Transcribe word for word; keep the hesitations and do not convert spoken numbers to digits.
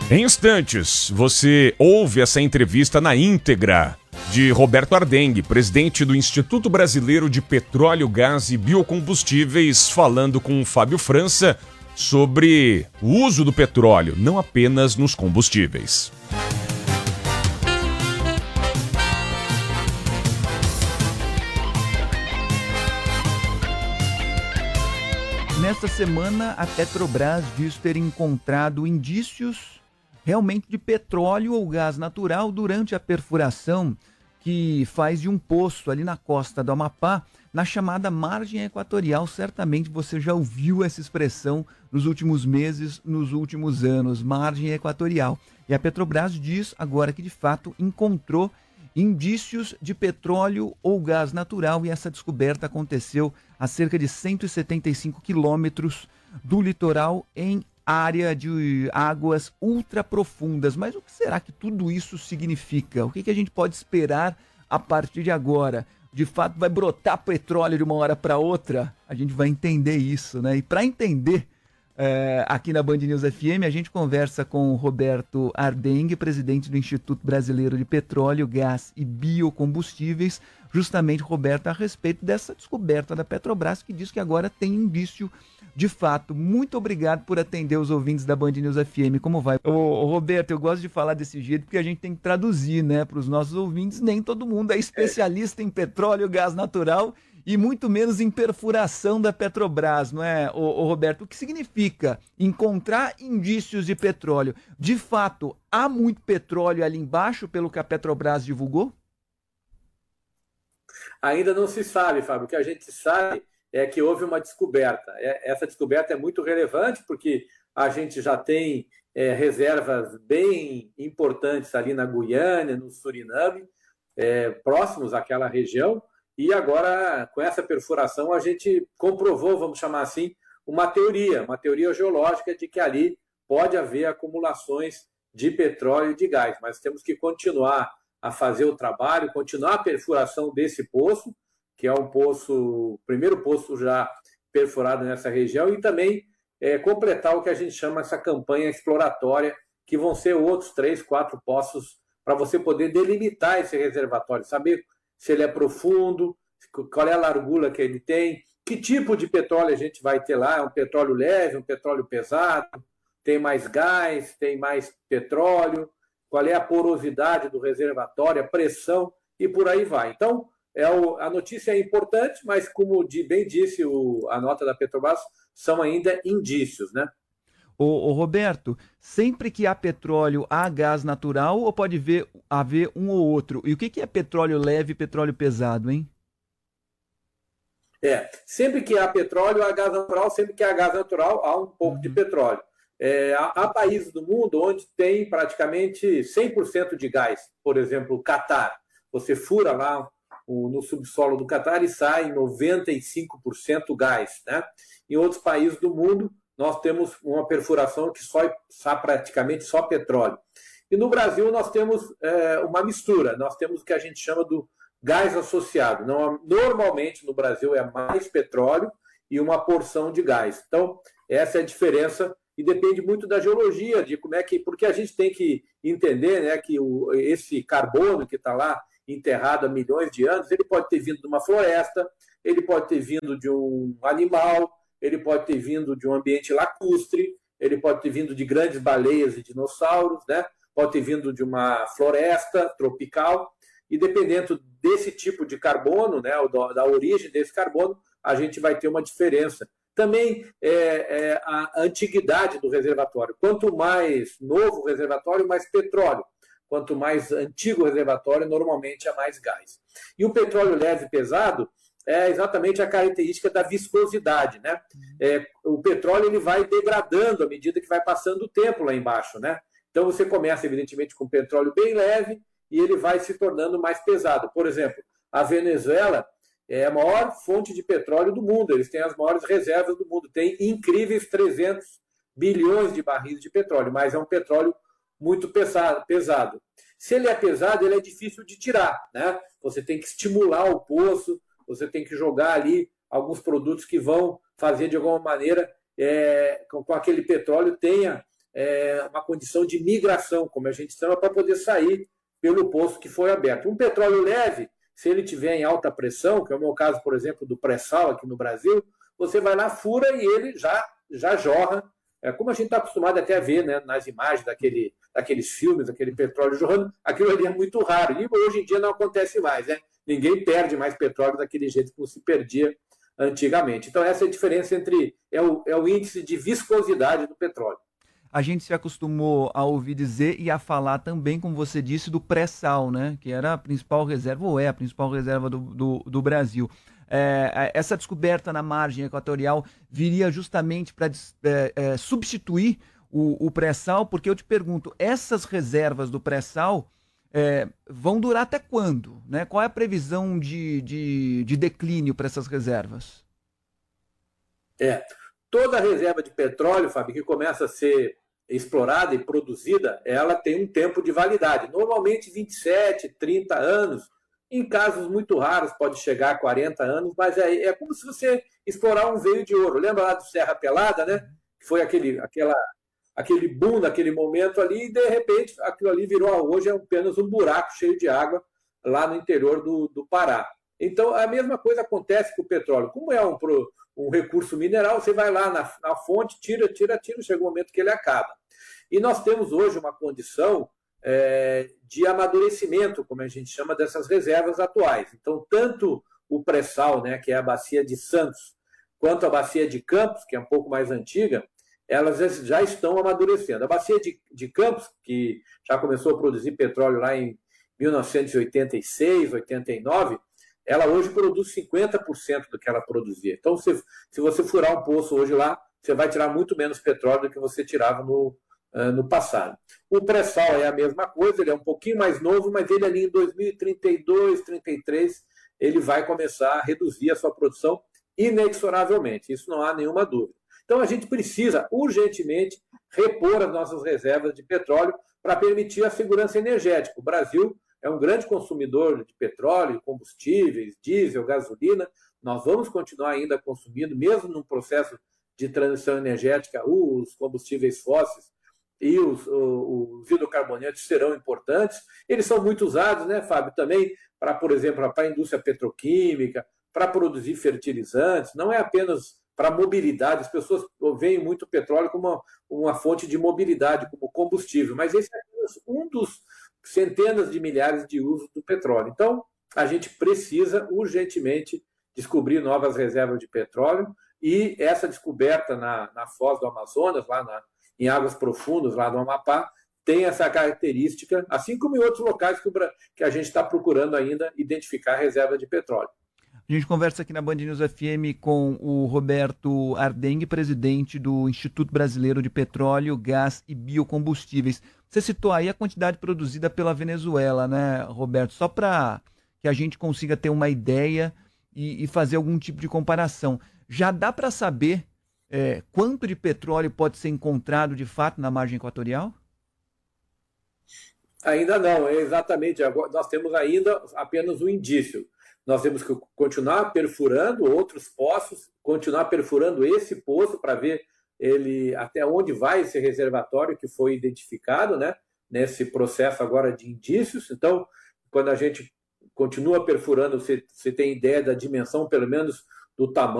Em instantes, você ouve essa entrevista na íntegra de Roberto Ardenghy, presidente do Instituto Brasileiro de Petróleo, Gás e Biocombustíveis, falando com o Fábio França sobre o uso do petróleo, não apenas nos combustíveis. Nesta semana, a Petrobras diz ter encontrado indícios realmente de petróleo ou gás natural durante a perfuração que faz de um poço ali na costa do Amapá, na chamada margem equatorial. Certamente você já ouviu essa expressão nos últimos meses, nos últimos anos, margem equatorial. E a Petrobras diz agora que de fato encontrou indícios de petróleo ou gás natural, e essa descoberta aconteceu a cerca de cento e setenta e cinco quilômetros do litoral em área de águas ultraprofundas. Mas o que será que tudo isso significa? O que, que a gente pode esperar a partir de agora? De fato, vai brotar petróleo de uma hora para outra? A gente vai entender isso, né? E para entender, é, aqui na Band News F M, a gente conversa com o Roberto Ardenghy, presidente do Instituto Brasileiro de Petróleo, Gás e Biocombustíveis, justamente, Roberto, a respeito dessa descoberta da Petrobras, que diz que agora tem indício de fato. Muito obrigado por atender os ouvintes da Band News F M. Como vai? Ô, ô, Roberto, eu gosto de falar desse jeito porque a gente tem que traduzir, né, para os nossos ouvintes. Nem todo mundo é especialista em petróleo, gás natural e muito menos em perfuração da Petrobras, não é, ô, ô, Roberto? O que significa encontrar indícios de petróleo? De fato, há muito petróleo ali embaixo, pelo que a Petrobras divulgou? Ainda não se sabe, Fábio. O que a gente sabe é que houve uma descoberta. Essa descoberta é muito relevante porque a gente já tem é, reservas bem importantes ali na Guiana, no Suriname, é, próximos àquela região, e agora, com essa perfuração, a gente comprovou, vamos chamar assim, uma teoria, uma teoria geológica de que ali pode haver acumulações de petróleo e de gás, mas temos que continuar a fazer o trabalho, continuar a perfuração desse poço, que é um poço, o primeiro poço já perfurado nessa região, e também é, completar o que a gente chama essa campanha exploratória, que vão ser outros três, quatro poços, para você poder delimitar esse reservatório, saber se ele é profundo, qual é a largura que ele tem, que tipo de petróleo a gente vai ter lá, é um petróleo leve, um petróleo pesado, tem mais gás, tem mais petróleo, qual é a porosidade do reservatório, a pressão, e por aí vai. Então, É o, a notícia é importante, mas como bem disse o, a nota da Petrobras, são ainda indícios, né? Ô, ô Roberto, sempre que há petróleo, há gás natural ou pode ver, haver um ou outro? E o que, que é petróleo leve e petróleo pesado, hein? É, sempre que há petróleo, há gás natural, sempre que há gás natural, há um pouco uhum. de petróleo. É, há, há países do mundo onde tem praticamente cem por cento de gás, por exemplo, o Catar. Você fura lá no subsolo do Catar e sai noventa e cinco por cento gás, né? Em outros países do mundo, nós temos uma perfuração que só está praticamente só petróleo. E no Brasil nós temos é, uma mistura, nós temos o que a gente chama do gás associado. Não, normalmente no Brasil é mais petróleo e uma porção de gás. Então, essa é a diferença e depende muito da geologia, de como é que, porque a gente tem que entender, né, que o, esse carbono que está lá enterrado há milhões de anos, ele pode ter vindo de uma floresta, ele pode ter vindo de um animal, ele pode ter vindo de um ambiente lacustre, ele pode ter vindo de grandes baleias e dinossauros, né? Pode ter vindo de uma floresta tropical, e dependendo desse tipo de carbono, né, da origem desse carbono, a gente vai ter uma diferença. Também é, é a antiguidade do reservatório. Quanto mais novo o reservatório, mais petróleo. Quanto mais antigo o reservatório, normalmente há mais gás. E o petróleo leve e pesado é exatamente a característica da viscosidade, né? É, o petróleo ele vai degradando à medida que vai passando o tempo lá embaixo, né? Então você começa, evidentemente, com petróleo bem leve e ele vai se tornando mais pesado. Por exemplo, a Venezuela é a maior fonte de petróleo do mundo, eles têm as maiores reservas do mundo, tem incríveis trezentos bilhões de barris de petróleo, mas é um petróleo muito pesado, pesado. Se ele é pesado, ele é difícil de tirar, né? Você tem que estimular o poço, você tem que jogar ali alguns produtos que vão fazer, de alguma maneira, é, com, com aquele petróleo tenha é, uma condição de migração, como a gente chama, para poder sair pelo poço que foi aberto. Um petróleo leve, se ele tiver em alta pressão, que é o meu caso, por exemplo, do pré-sal aqui no Brasil, você vai lá, fura e ele já, já jorra, é, como a gente está acostumado até a ver, né, nas imagens daquele, daqueles filmes, daquele petróleo jorrando, aquilo ali é muito raro. E hoje em dia não acontece mais, né? Ninguém perde mais petróleo daquele jeito como se perdia antigamente. Então essa é a diferença entre, é o, é o índice de viscosidade do petróleo. A gente se acostumou a ouvir dizer e a falar também, como você disse, do pré-sal, né? Que era a principal reserva, ou é a principal reserva do, do, do Brasil. É, essa descoberta na margem equatorial viria justamente para é, é, substituir o, o pré-sal, porque eu te pergunto, essas reservas do pré-sal é, vão durar até quando? Né? Qual é a previsão de, de, de declínio para essas reservas? É, toda reserva de petróleo, Fábio, que começa a ser explorada e produzida, ela tem um tempo de validade, normalmente vinte e sete, trinta anos. Em casos muito raros pode chegar a quarenta anos, mas é, é como se você explorar um veio de ouro. Lembra lá do Serra Pelada, né? Que foi aquele, aquela, aquele boom naquele momento ali, e de repente aquilo ali virou, hoje é apenas um buraco cheio de água lá no interior do, do Pará. Então a mesma coisa acontece com o petróleo. Como é um, um recurso mineral, você vai lá na, na fonte, tira, tira, tira, chega um momento que ele acaba. E nós temos hoje uma condição É, de amadurecimento, como a gente chama, dessas reservas atuais. Então, tanto o pré-sal, né, que é a bacia de Santos, quanto a bacia de Campos, que é um pouco mais antiga, elas já estão amadurecendo. A bacia de, de Campos, que já começou a produzir petróleo lá em mil novecentos e oitenta e seis, oitenta e nove, ela hoje produz cinquenta por cento do que ela produzia. Então, se, se você furar um poço hoje lá, você vai tirar muito menos petróleo do que você tirava no no passado. O pré-sal é a mesma coisa, ele é um pouquinho mais novo, mas ele ali em dois mil e trinta e dois, trinta e três, ele vai começar a reduzir a sua produção inexoravelmente, isso não há nenhuma dúvida. Então a gente precisa urgentemente repor as nossas reservas de petróleo para permitir a segurança energética. O Brasil é um grande consumidor de petróleo, combustíveis, diesel, gasolina, nós vamos continuar ainda consumindo, mesmo num processo de transição energética, os combustíveis fósseis e os, os hidrocarbonetos serão importantes. Eles são muito usados, né, Fábio, também para, por exemplo, para a indústria petroquímica, para produzir fertilizantes, não é apenas para mobilidade. As pessoas veem muito petróleo como uma, uma fonte de mobilidade, como combustível, mas esse é apenas um dos centenas de milhares de usos do petróleo. Então, a gente precisa urgentemente descobrir novas reservas de petróleo, e essa descoberta na, na foz do Amazonas, lá na em águas profundas lá do Amapá, tem essa característica, assim como em outros locais que, o, que a gente está procurando ainda identificar a reserva de petróleo. A gente conversa aqui na Band News F M com o Roberto Ardengue, presidente do Instituto Brasileiro de Petróleo, Gás e Biocombustíveis. Você citou aí a quantidade produzida pela Venezuela, né, Roberto? Só para que a gente consiga ter uma ideia e, e fazer algum tipo de comparação. Já dá para saber É, quanto de petróleo pode ser encontrado de fato na margem equatorial? Ainda não, é exatamente. Agora, nós temos ainda apenas um indício. Nós temos que continuar perfurando outros poços, continuar perfurando esse poço para ver ele até onde vai esse reservatório que foi identificado, né, nesse processo agora de indícios. Então, quando a gente continua perfurando, você, você tem ideia da dimensão, pelo menos do tamanho